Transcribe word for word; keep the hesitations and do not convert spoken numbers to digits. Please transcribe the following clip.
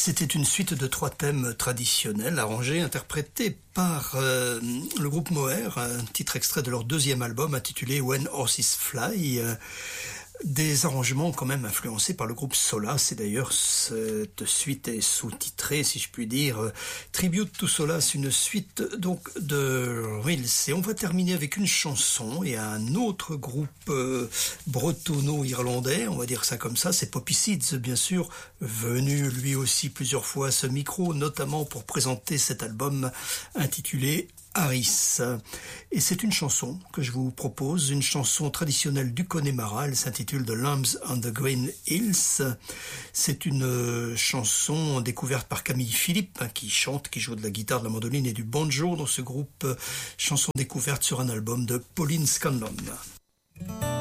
C'était une suite de trois thèmes traditionnels arrangés, interprétés par euh, le groupe Moher, un titre extrait de leur deuxième album intitulé When Horses Fly. Euh, Des arrangements quand même influencés par le groupe Solas, et d'ailleurs cette suite est sous-titrée, si je puis dire, Tribute to Solas, une suite donc de Reels. Et on va terminer avec une chanson et un autre groupe euh, bretonno-irlandais, on va dire ça comme ça, c'est Poppy Seeds, bien sûr, venu lui aussi plusieurs fois à ce micro, notamment pour présenter cet album intitulé Harris. Et c'est une chanson que je vous propose, une chanson traditionnelle du Connemara, elle s'intitule The Lambs on the Green Hills. C'est une chanson découverte par Camille Philippe, hein, qui chante, qui joue de la guitare, de la mandoline et du banjo dans ce groupe, chanson découverte sur un album de Pauline Scanlon.